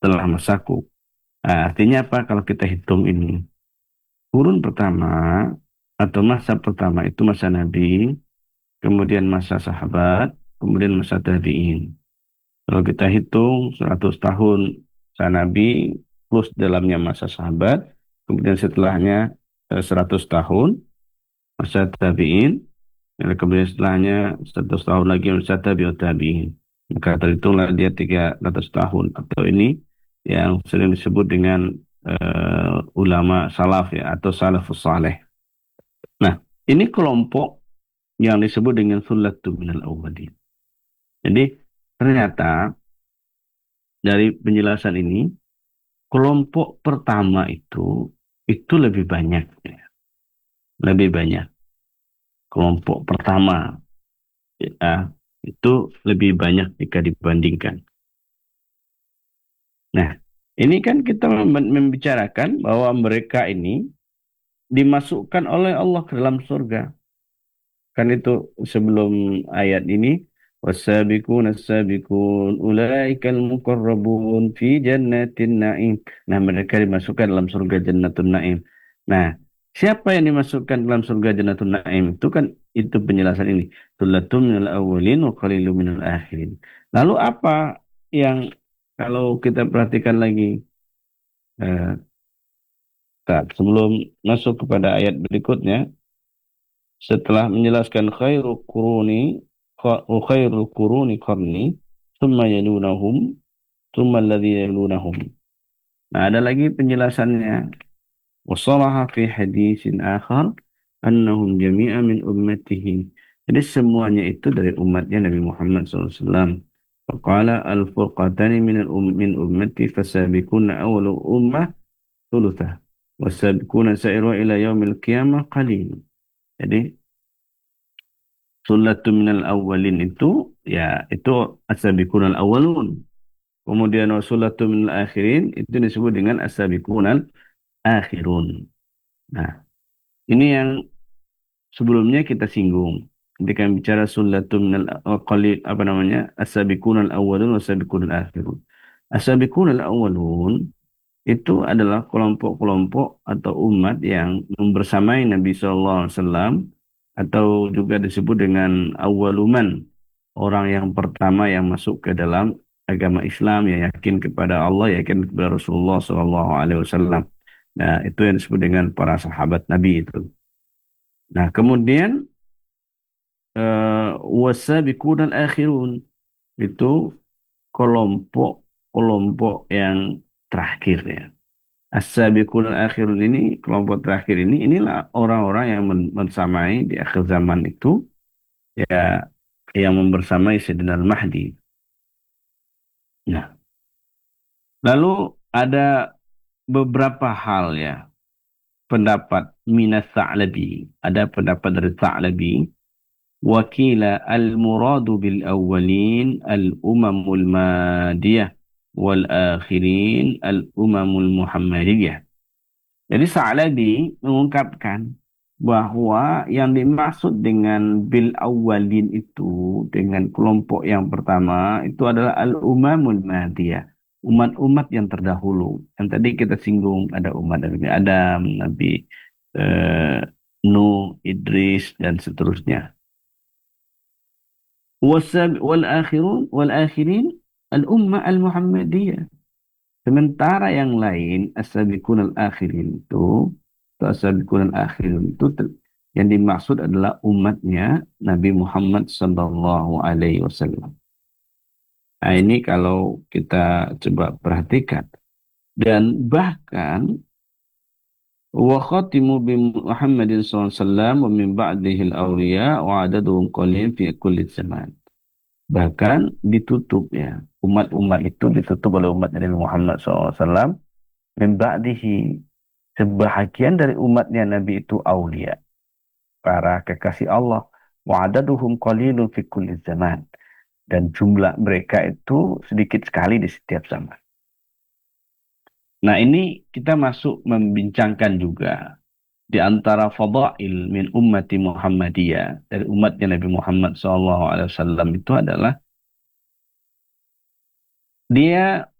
setelah masaku. Nah, artinya apa kalau kita hitung ini? Kurun pertama atau masa pertama itu masa Nabi, kemudian masa sahabat, kemudian masa tabi'in. Kalau kita hitung 100 tahun masa Nabi plus dalamnya masa sahabat, kemudian setelahnya 100 tahun masa tabi'in, dan kemudian setelahnya 100 tahun lagi masa tabi'ut tabi'in. Maka terhitunglah dia 300 tahun atau ini yang sering disebut dengan ulama salaf ya atau salafus saleh. Nah, ini kelompok yang disebut dengan sullatu minal awwalin. Jadi ternyata dari penjelasan ini kelompok pertama itu lebih banyak ya. Lebih banyak. Kelompok pertama ya, itu lebih banyak jika dibandingkan. Nah, ini kan kita membicarakan bahwa mereka ini dimasukkan oleh Allah ke dalam surga. Kan itu sebelum ayat ini wasabiqun as-sabiqun ulaikal muqarrabun fi jannatin na'im. Nah, mereka dimasukkan dalam surga Jannatul Naim. Nah, siapa yang dimasukkan dalam surga Jannatul Naim? Itu penjelasan ini. Tsullatum minal awwalin wa qalilum minal akhirin. Lalu apa yang kalau kita perhatikan lagi eh, sebelum masuk kepada ayat berikutnya setelah menjelaskan khairul quruni qarni thumma yalunahum thumma alladhina yalunahum. Nah, ada lagi penjelasannya. Wasalaha fi hadisin akhar annahum jami'a min ummatihi. Jadi semuanya itu dari umatnya Nabi Muhammad SAW. Faqala al-furqatani min ummati fasabiquna awwalu ummah thuluthah wasabiquna sa'iru ila yaumil qiyamah qalil. Jadi Sullatu minal awwalin itu ya itu as-sabiqunal awwalun. Kemudian wasullatu minal akhirin itu disebut dengan as-sabiqunal akhirun. Nah, ini yang sebelumnya kita singgung. Ketika bicara sullatu minal qalil apa namanya? As-sabiqunal awwalun was-sabiqunal akhirun. As-sabiqunal awwalun itu adalah kelompok-kelompok atau umat yang membersamai Nabi SAW atau juga disebut dengan awaluman, orang yang pertama yang masuk ke dalam agama Islam, yang yakin kepada Allah, yakin kepada Rasulullah SAW. Nah, itu yang disebut dengan para sahabat Nabi itu. Nah, kemudian wasabiqun al-akhirun itu kelompok-kelompok yang terakhir ya. As-sabiqun al-akhirun ini, kelompok terakhir ini, inilah orang-orang yang mensamai di akhir zaman itu, ya, yang membersamai Sayyidina Al-Mahdi. Nah, lalu ada beberapa hal ya, pendapat Minas Sa'labi. Ada pendapat dari Sa'labi. Wakila al-muradu bil awwalin al-umamul madiyah wal akhirin al-umamul muhammadiyah. Jadi Sa'labi mengungkapkan bahwa yang dimaksud dengan bil awwalin itu dengan kelompok yang pertama itu adalah al-umamul madiyah, umat-umat yang terdahulu. Yang tadi kita singgung ada umat Nabi Adam, Nabi eh, Nuh, Idris dan seterusnya. Wal akhirin al-ummah al-muhammadiyah. Sementara yang lain as-sabiqun al-akhirin itu atau as-sabiqun al-akhirin itu yang dimaksud adalah umatnya Nabi Muhammad sallallahu alaihi wasallam. Nah, ini kalau kita coba perhatikan dan bahkan wa khatimu bi Muhammadin sallallahu alaihi wasallam wa min ba'dihi al-awliya wa adaduhum qalil fi kulli zaman. Bahkan ditutup ya. Umat-umat itu ditutup oleh umat Nabi Muhammad SAW. Min ba'dihi. Sebahagian dari umatnya Nabi itu aulia. Para kekasih Allah. Wa'adaduhum qalilun fi kulli zaman. Dan jumlah mereka itu sedikit sekali di setiap zaman. Nah, ini kita masuk membincangkan juga di antara fadail min ummati Muhammadiyah dari umatnya Nabi Muhammad SAW itu adalah dia